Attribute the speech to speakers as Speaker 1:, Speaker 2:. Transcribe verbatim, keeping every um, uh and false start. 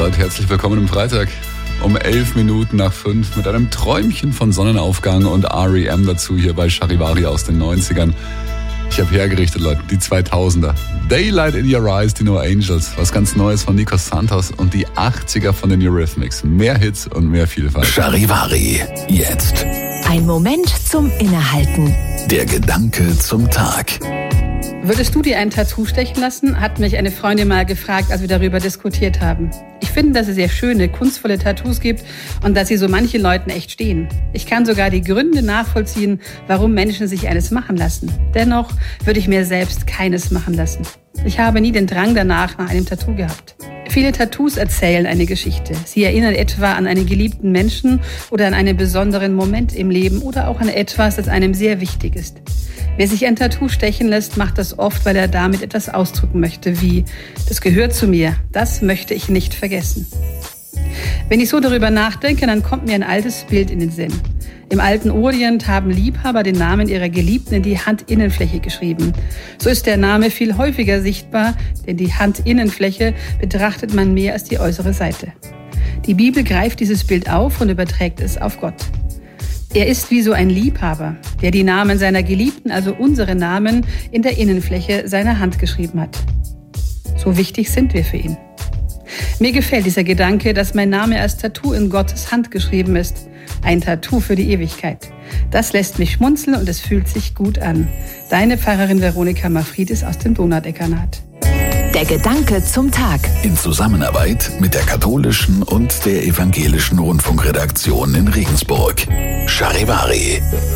Speaker 1: Leute, herzlich willkommen am Freitag um elf Minuten nach fünf mit einem Träumchen von Sonnenaufgang und R E M dazu hier bei Charivari aus den neunzigern. Ich habe hergerichtet, Leute, die zweitausender. Daylight in Your Eyes, die No Angels, was ganz Neues von Nikos Santos und die achtziger von den Eurythmics. Mehr Hits und mehr Vielfalt.
Speaker 2: Charivari, jetzt.
Speaker 3: Ein Moment zum Innehalten.
Speaker 2: Der Gedanke zum Tag.
Speaker 4: Würdest du dir ein Tattoo stechen lassen? Hat mich eine Freundin mal gefragt, als wir darüber diskutiert haben. Ich finde, dass es sehr schöne, kunstvolle Tattoos gibt und dass sie so manchen Leuten echt stehen. Ich kann sogar die Gründe nachvollziehen, warum Menschen sich eines machen lassen. Dennoch würde ich mir selbst keines machen lassen. Ich habe nie den Drang danach nach einem Tattoo gehabt. Viele Tattoos erzählen eine Geschichte. Sie erinnern etwa an einen geliebten Menschen oder an einen besonderen Moment im Leben oder auch an etwas, das einem sehr wichtig ist. Wer sich ein Tattoo stechen lässt, macht das oft, weil er damit etwas ausdrücken möchte, wie: Das gehört zu mir, das möchte ich nicht vergessen. Wenn ich so darüber nachdenke, dann kommt mir ein altes Bild in den Sinn. Im alten Orient haben Liebhaber den Namen ihrer Geliebten in die Handinnenfläche geschrieben. So ist der Name viel häufiger sichtbar, denn die Handinnenfläche betrachtet man mehr als die äußere Seite. Die Bibel greift dieses Bild auf und überträgt es auf Gott. Er ist wie so ein Liebhaber, der die Namen seiner Geliebten, also unsere Namen, in der Innenfläche seiner Hand geschrieben hat. So wichtig sind wir für ihn. Mir gefällt dieser Gedanke, dass mein Name als Tattoo in Gottes Hand geschrieben ist. Ein Tattoo für die Ewigkeit. Das lässt mich schmunzeln und es fühlt sich gut an. Deine Pfarrerin Veronika Mafridis aus dem Donaudekanat.
Speaker 3: Der Gedanke zum Tag.
Speaker 2: In Zusammenarbeit mit der katholischen und der evangelischen Rundfunkredaktion in Regensburg. Charivari.